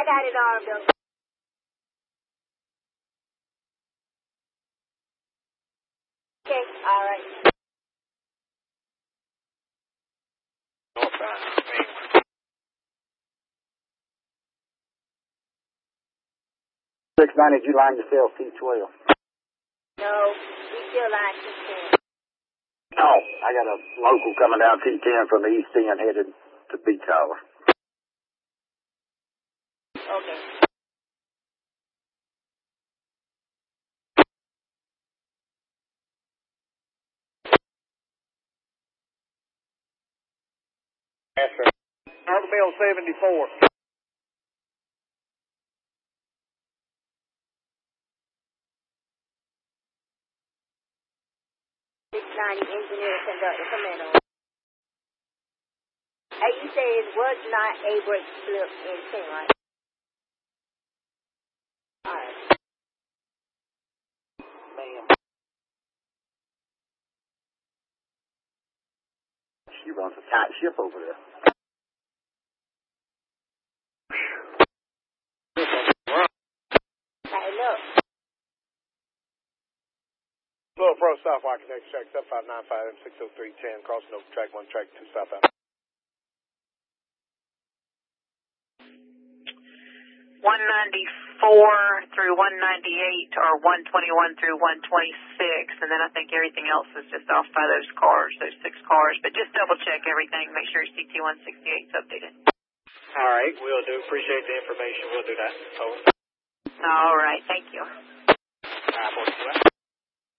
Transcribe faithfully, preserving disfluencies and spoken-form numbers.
I got it all, Bill. Okay, all right. Northbound. six ninety, you line yourself T twelve. No, we still line T ten. No, I got a local coming down T ten from the east end headed to B Tower. Okay. Yes, sir. Argyle seventy-four. six ninety, engineer conductor, come in on. Hey, you say it was not a brake slip in ten, right? All right. Man. She runs a tight ship over there. Hey, look. Little Pro South Architect, track seven five nine five M six oh three ten, crossing over track one, track two, southbound. one ninety-four through one ninety-eight or one twenty-one through one twenty-six, and then I think everything else is just off by those cars, those six cars. But just double check everything, make sure C T one sixty-eight is updated. All right, we'll do. Appreciate the information. We'll do that. Over. All right, thank you. All right,